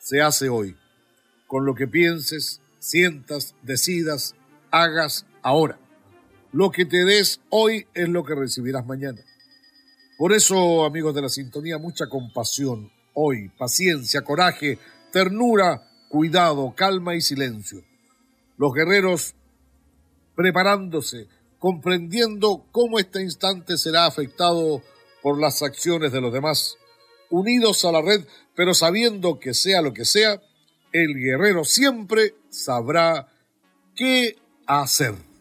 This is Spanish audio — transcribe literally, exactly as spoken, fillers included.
se hace hoy. Con lo que pienses, sientas, decidas, hagas ahora. Lo que te des hoy es lo que recibirás mañana. Por eso, amigos de la sintonía, mucha compasión hoy, paciencia, coraje, ternura, cuidado, calma y silencio. Los guerreros preparándose, comprendiendo cómo este instante será afectado por las acciones de los demás, unidos a la red, pero sabiendo que sea lo que sea, el guerrero siempre sabrá qué hacer.